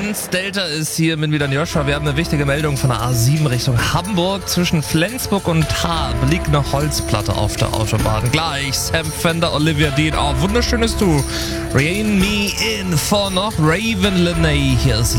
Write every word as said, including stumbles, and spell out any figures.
eins. Delta ist hier mit wieder Joshua. Wir haben eine wichtige Meldung von der A sieben Richtung Hamburg. Zwischen Flensburg und Tarp liegt eine Holzplatte auf der Autobahn. Gleich Sam Fender, Olivia Dean. Oh, wunderschönes Du. Rain Me In vor noch Raven Lenay. Hier ist